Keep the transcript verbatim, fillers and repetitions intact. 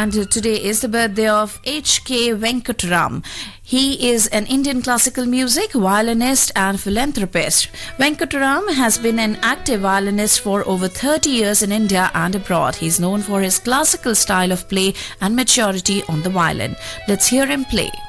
and today is the birthday of H K Venkataram. He is an Indian classical music violinist and philanthropist. Venkataram has been an active violinist for over thirty years in India and abroad. He is known for his classical style of play and maturity on the violin. Let's hear him play.